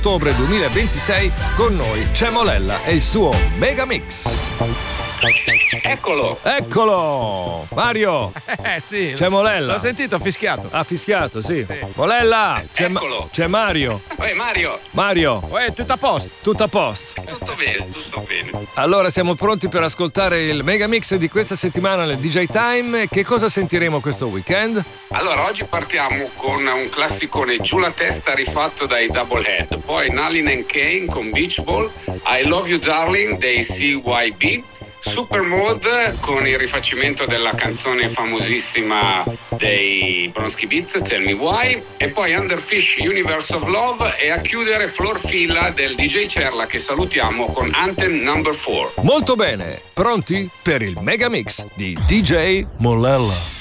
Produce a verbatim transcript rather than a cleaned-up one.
ottobre duemilaventisei con noi c'è Molella e il suo Mega Mix. Eccolo! Eccolo! Mario! Eh sì. C'è Molella. L'ho sentito, ha fischiato. Ha fischiato, sì. Sì. Molella! C'è, Eccolo. c'è Mario. Ehi Mario! Mario, Uè, tutto a posto. tutto a posto. Tutto bene, tutto bene. Allora siamo pronti per ascoltare il Mega Mix di questa settimana nel D J Time. Che cosa sentiremo questo weekend? Allora, oggi partiamo con un classicone giù la testa rifatto dai Doublehead, poi Nalin and Kane con Beach Ball, I Love You Darling dei C Y B, Super Mode con il rifacimento della canzone famosissima dei Bronski Beats, Tell Me Why, e poi Underfish Universe of Love, e a chiudere Flor Filla del D J Cerla, che salutiamo, con Anthem number four. Molto bene, pronti per il Mega Mix di D J Molella.